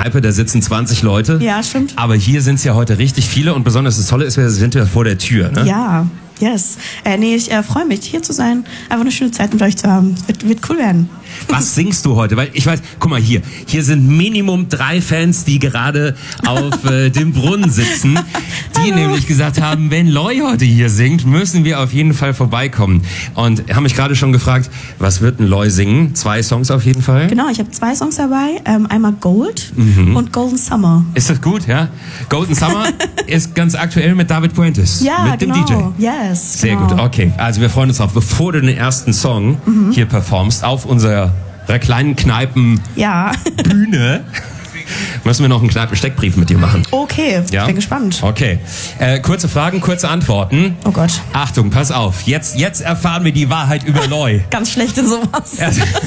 Kneipe, da sitzen 20 Leute. Ja, stimmt. Aber hier sind es ja heute richtig viele und besonders das Tolle ist, wir sind ja vor der Tür, ne? Ja, yes. Ich freue mich, hier zu sein. Einfach eine schöne Zeit mit euch zu haben. Wird cool werden. Was singst du heute? Weil ich weiß, guck mal hier sind Minimum 3 Fans, die gerade auf dem Brunnen sitzen, die nämlich gesagt haben, wenn Loi heute hier singt, müssen wir auf jeden Fall vorbeikommen. Und haben mich gerade schon gefragt, was wird denn Loi singen? 2 Songs auf jeden Fall? Genau, ich habe 2 Songs dabei. Einmal Gold und Golden Summer. Ist das gut, ja? Golden Summer ist ganz aktuell mit David Puentes. Ja, mit dem genau. DJ. Yes, Sehr genau. gut, okay. Also wir freuen uns drauf, bevor du den ersten Song hier performst, auf unserer kleinen Kneipenbühne, Ja. müssen wir noch einen Kneipensteckbrief mit dir machen. Okay, Ja? ich bin gespannt. Okay. Kurze Fragen, kurze Antworten. Oh Gott. Achtung, pass auf. Jetzt erfahren wir die Wahrheit über Loi. Ganz schlecht in sowas.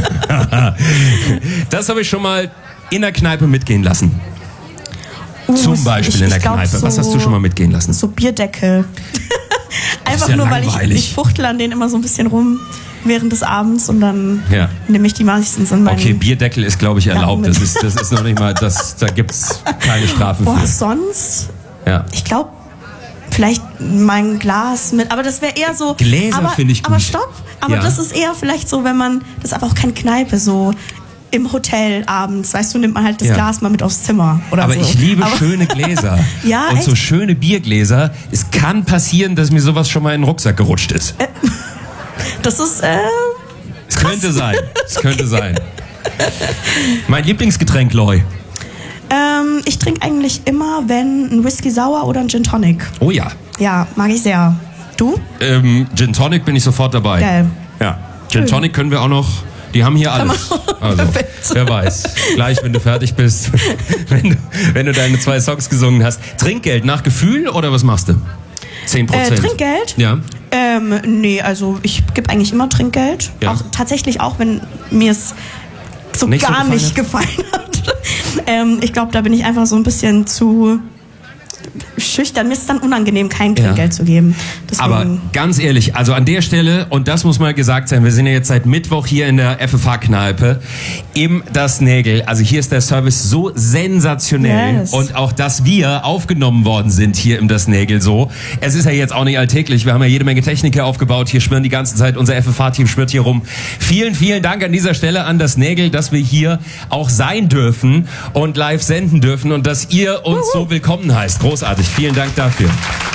Das habe ich schon mal in der Kneipe mitgehen lassen. Zum Beispiel in der glaub, Kneipe. Was hast du schon mal mitgehen lassen? So Bierdeckel. Einfach ja nur, weil langweilig. ich fuchtel an denen immer so ein bisschen rum während des Abends und dann Ja. nehme ich die meistens in meinen... Okay, Bierdeckel ist, glaube ich, erlaubt. mit. Das ist noch nicht mal, da gibt's keine Strafe Boah, für. sonst... Ja. Ich glaube, vielleicht mein Glas mit... Aber das wäre eher so... Gläser finde ich gut. Aber stopp. Aber Ja. das ist eher vielleicht so, wenn man... Das ist aber auch keine Kneipe, so... Im Hotel abends, weißt du, nimmt man halt das Ja. Glas mal mit aufs Zimmer oder Aber so. ich liebe Aber- schöne Gläser. Ja, und so echt? schöne Biergläser. Es kann passieren, dass mir sowas schon mal in den Rucksack gerutscht ist. Das ist... Es könnte sein. Es könnte sein. Mein Lieblingsgetränk, Loi. Ich trinke eigentlich immer, wenn ein Whisky Sour oder ein Gin Tonic. Oh ja. Ja, mag ich sehr. Du? Gin Tonic bin ich sofort dabei. Geil. Ja. Gin Tonic können wir auch noch. Die haben hier alles. Also, Perfekt. wer weiß. Gleich, wenn du fertig bist, wenn du deine 2 Songs gesungen hast. Trinkgeld nach Gefühl oder was machst du? 10%. Trinkgeld? Ja. Nee, also ich gebe eigentlich immer Trinkgeld. Ja. Auch, tatsächlich auch, wenn mir es so Nicht so gar gefallen nicht hat? gefallen hat. Ich glaube, da bin ich einfach so ein bisschen zu schüchtern. Mir ist es dann unangenehm, kein Trinkgeld zu geben. Deswegen, Aber ganz ehrlich, also an der Stelle, und das muss mal gesagt sein, wir sind ja jetzt seit Mittwoch hier in der FFH-Kneipe im Das Nägel. Also hier ist der Service so sensationell. Yes. Und auch, dass wir aufgenommen worden sind hier im Das Nägel so. Es ist ja jetzt auch nicht alltäglich. Wir haben ja jede Menge Technik hier aufgebaut. Hier schwirren die ganze Zeit. Unser FFH-Team schwirrt hier rum. Vielen, vielen Dank an dieser Stelle an Das Nägel, dass wir hier auch sein dürfen und live senden dürfen und dass ihr uns so willkommen heißt. Großartig. Vielen Dank dafür.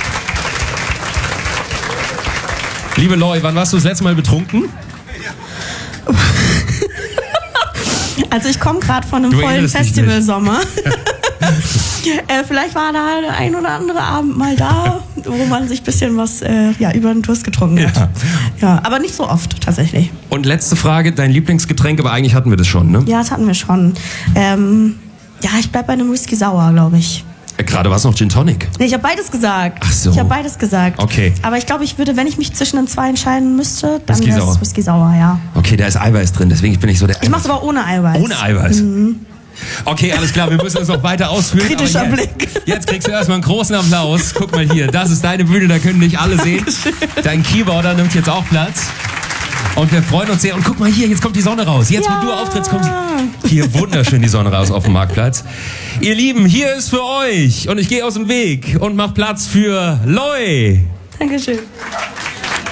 Liebe Loi, wann warst du das letzte Mal betrunken? also ich komme gerade von einem Du vollen erinnerst dich nicht. Festivalsommer. Vielleicht war da der ein oder andere Abend mal da, wo man sich ein bisschen was über den Durst getrunken hat. Ja, aber nicht so oft tatsächlich. Und letzte Frage, dein Lieblingsgetränk, aber eigentlich hatten wir das schon, ne? Ja, das hatten wir schon. Ich bleib bei einem Whisky Sour, glaube ich. Gerade war es noch Gin Tonic. Nee, ich habe beides gesagt. Ach so. Ich habe beides gesagt. Okay. Aber ich glaube, ich würde, wenn ich mich zwischen den 2 entscheiden müsste, dann Whisky wäre Sour. es Whisky Sour, ja. Okay, da ist Eiweiß drin, deswegen bin ich so der Ich mache es aber ohne Eiweiß. Ohne Eiweiß. Okay, alles klar, wir müssen das noch weiter ausführen. Kritischer aber jetzt, Blick. Jetzt kriegst du erstmal einen großen Applaus. Guck mal hier, das ist deine Bühne, da können dich alle sehen. Dein Keyboarder nimmt jetzt auch Platz. Und wir freuen uns sehr. Und guck mal hier, jetzt kommt die Sonne raus. Jetzt, wo du auftrittst, kommt hier wunderschön die Sonne raus auf dem Marktplatz. Ihr Lieben, hier ist für euch. Und ich gehe aus dem Weg und mach Platz für Loi. Dankeschön.